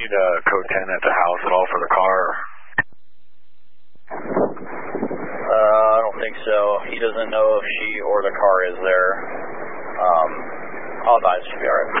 need a code 10 at the house at all for the car? I don't think so. He doesn't know if she or the car is there. All advise should be alright.